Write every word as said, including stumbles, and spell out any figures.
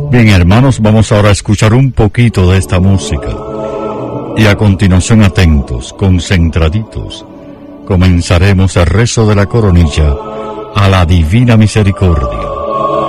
Bien, hermanos, vamos ahora a escuchar un poquito de esta música. Y a continuación, atentos, concentraditos, comenzaremos el rezo de la coronilla a la Divina Misericordia.